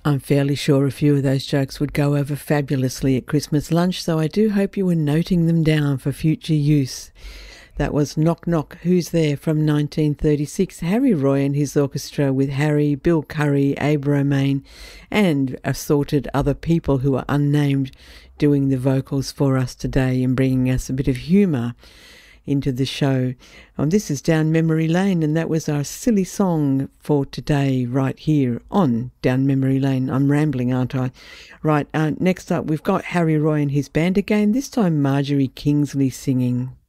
I'm fairly sure a few of those jokes would go over fabulously at Christmas lunch, so I do hope you were noting them down for future use. That was Knock Knock, Who's There from 1936. Harry Roy and his orchestra with Harry, Bill Curry, Abe Romaine and assorted other people who are unnamed doing the vocals for us today and bringing us a bit of humour into the show. This is Down Memory Lane, and that was our silly song for today right here on Down Memory Lane. I'm rambling, aren't I? Right, next up we've got Harry Roy and his band again, this time Marjorie Kingsley singing.